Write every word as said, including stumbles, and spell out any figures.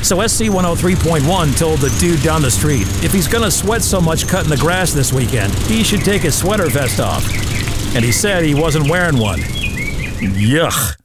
So S C one oh three point one told the dude down the street if he's gonna sweat so much cutting the grass this weekend, he should take his sweater vest off. And he said he wasn't wearing one. Yuck.